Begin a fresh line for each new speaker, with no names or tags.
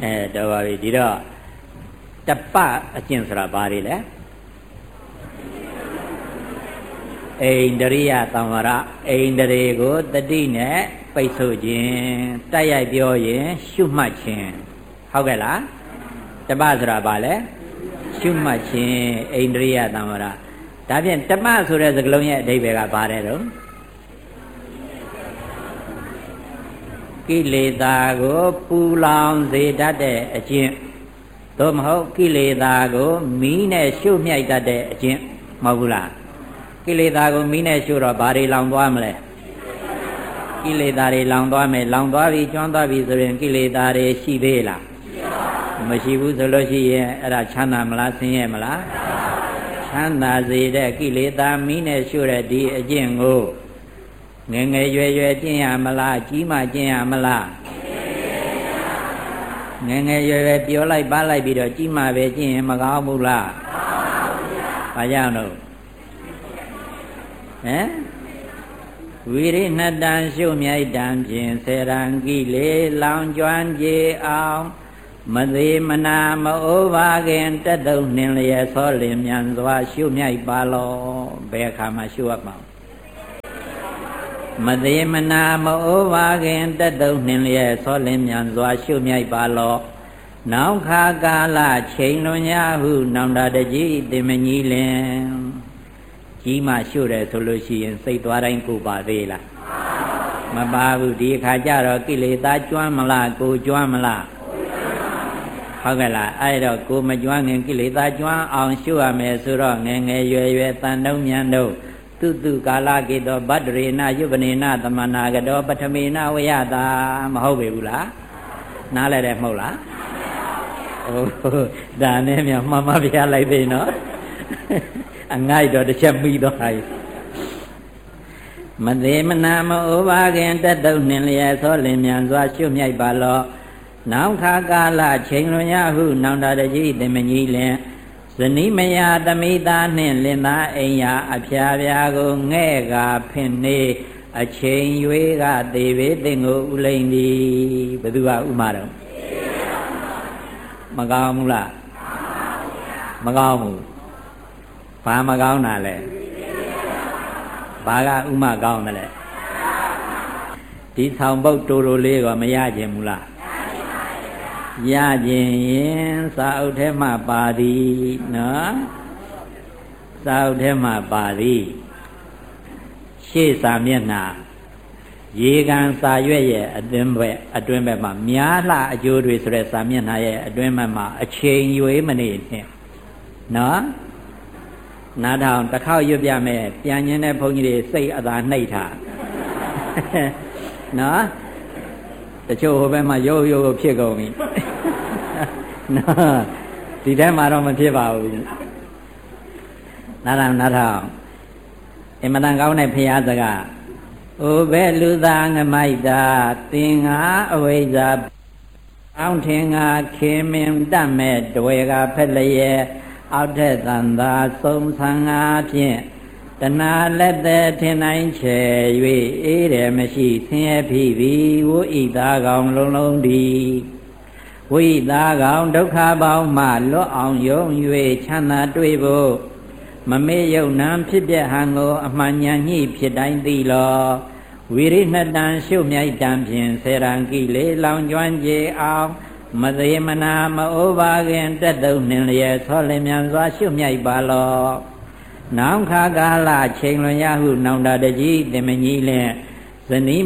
တော်ပါပြီဒီတော့တပအကျင့်ဆိုတာဘာတွေလဲဣန္ဒြိယသံဝရဣန္ဒြေကိုတတိနဲ့ပိတ်ဆို့ခြင်းတိုက်ရိုက်ပြောရင်ရှုမှတ်ခြင်းဟုတ်ကဲ့လားတပဆိုတာဘာလဲရှုမှတ်ခြင်းဣန္ဒြိယသံဝရဒါဖြင့်တပဆိုတဲ့စကားလုံးရဲ့အဓိပ္ပာယ်ကဘာလဲတော့ကိလေသာကိုပူလောင်စေတတ်တဲ့အကျင့်သို့မဟုတ်ကိလေသာကိုမီးနဲ့ရှုမြိုက်တတ်တဲ့အကျင့်မဟုတ်ဘူးလားကိလေသာကိုမီးနဲ့ရှုတော့ဘာတွေလောင်သွားမလဲကိလေသာတွေလောင်သွားမယ်လောင်သွားပြီကျွမ်းသွားပြီဆိုရင်ကိလေသာတွေရှိသေးလားမရှိဘူးဆိုလို့ရှိရင်အဲ့ဒါချမ်းသာမလားဆင်းရဲမလားချမ်းသာစေတဲ့ကိလေသာမီးနဲ့ရှုတဲ့ဒီအကျင့်ကိုငယ်ငယ်ရွယ်ရွယ်ကျင့်ရမလားကြီးမှကျင့်ရမလားငယ်ငယ်ရွယ်ရွယ်ပြောလိုက်ပါလိုက်ပြီးတော့ကြီးမှပဲကျင့်ရင်မကောင်းဘူးလားဘာကြောင့်လို့ဝိရိဏတံရှုမြိုက်တံဖြင့်စေရန်ကိလေလောင်ကျွမ်းကြေအောင်မသေးမနာမအိုးပါခင်တက်တုံနှင်လျက်ဆောလင်မြန်စွာရှုမြိုက်ပါလောဘယ်အခါမှရှုရမှာမသေးမနာမအိုးပါခင်တက်တုံနှင်လျက်ဆောလင်မြန်စွာရှုမြိုက်ပါလောနောင်ခါကာလချိန်လွန်ညာဟုနောင်တတကြီးတင်မကြီးလင်ကြီးမှရှုတယ်ဆိုလို့ရှိရင်စိတ်သွားတိုင်းကိုပါသေးလားမပါဘူးဒီအခါကျတော့ကိလေသာကျွမ်းမလားကိုကျွမ်းမလားဟုတ်ကဲ့လားအဲ့တော့ကိုမကျွမ်းခင်ကိလေသာကျွမ်းအောင်ရှုရမယ်ဆိုတော့ငယ်ငယ်ရွယ်ရွယ်တန်တုံးမြန်တုံးတုကာလကေတောဗတ္တရေနယုပနေနသမနာကတောပထမေနဝယတာမဟုတ်ပေဘူးလားနားလဲတယ်မဟုတ်လားဒါနဲ့မြမှန်မှပြလိုက်သေးနော်အငိုက်တော့တစ်ချက်ပြီးတော့ဟာမသေးမနာမဥပါခင်တက်တုံနှင်လျက်သောလင်မြန်စွာရှုမြိုက်ပါလောနောင်ခါကာလချိန်လွန်ရဟုနောင်တတကြီးတင်မကြီးလင်ဇနီးမယာသမိသားနှင့်လင်သားအိမ်ယာအဖျားပြားကိုငဲ့ကဖင်နေအချိန်ရွေးကသေပေသင်ကိုဥလိမ့်သည်ဘယ်သူကဥမာတော့မကောင်းဘူးလားမကောင်းဘူးဘာမကောင်းတာလဲဘာကဥမာကောင်းတယ်လဲဒီဆောင်ပုတ်တူတူလေးကမရခြင်းဘူးလားရခြင်းရင်စာအုပ်ထဲမှာပါသည်နော်စာအုပ်ထဲမှာပါသည်ရှေ့စာမျက်နှာရေကန်စာရွက်ရဲ့အတွင်းဘက်မှာများလှအကျိုးတွေဆိုတဲ့စာမျက်နှာရဲ့အတွင်းဘက်မှာအချိန်ရွေးမနေနဲ့နော်နားထောင်တစ်ခေါက်ရွတ်ပြမယ်ပြန်ញင်းတဲ့ဘုန်းကြီးတွေစိတ်အသာနှိပ်ထားနော်တချို့ဟိုဘက်မှာရိုးရိုးဖြစ်ကုန်ပြီနော်ဒီထဲမှာတော့မဖြစ်ပါဘူးနားထောင်အင်မတန်ကောင်းတဲ့ဖရာစကားအိုဘဲလူသားငမိုက်တာသင်္ဃာအဝိဇ္ဇာအောင်ထင်ငါခေမင်တတ်မဲ့တွေကဖက်လျက်အောက်ထက်သံသာဆုံးဆံငါဖြင့်တဏှာလက်သက်ထင်တိုင်းချေ၍အေးတယ်မရှိဆင်းရဲဖြစ်ပြီးဝိဣသားကောင်လုံးလုံးဒီဝိဣသားကောင်ဒုက္ခပေါင်းမှလွတ်အောင်ယုံ၍ချမ်းသာတွေ့ဖို့မမေ့ယုံနံဖြစ်ပြဟံကိုအမှန်ဉာဏ်ညှိဖြစ်တိုင်းသိလောဝိရိဏတံရှုမြိုက်တံဖြင့်စေရန်ကိလေလောင်ကျွမ်းကြေအောင်မသေးမနာမအိုးပါခင်တက်တုံနှင်လျက်ဆောလင်မြန်စွာရှုမြိုက်ပါလောနောင်ခါကာလချိန်လွန်ရဟုနောင်တတကြီးတင်မကြီးလင်ဇနီး